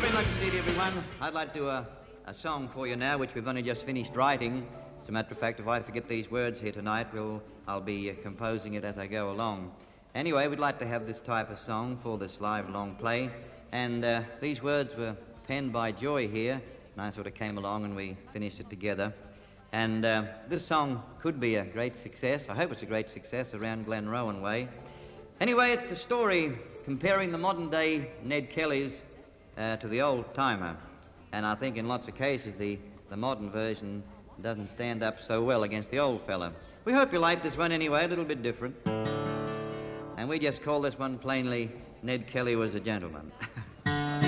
very much indeed, everyone. I'd like to do a song for you now, which we've only just finished writing. As a matter of fact, if I forget these words here tonight, I'll be composing it as I go along. Anyway, we'd like to have this type of song for this live long play. And these words were penned by Joy here, and I sort of came along and we finished it together. And this song could be a great success. I hope it's a great success around Glenrowan way. Anyway, it's a story comparing the modern-day Ned Kellys to the old-timer. And I think in lots of cases the modern version doesn't stand up so well against the old fella. We hope you like this one anyway, a little bit different. And we just call this one plainly, Ned Kelly Was a Gentleman.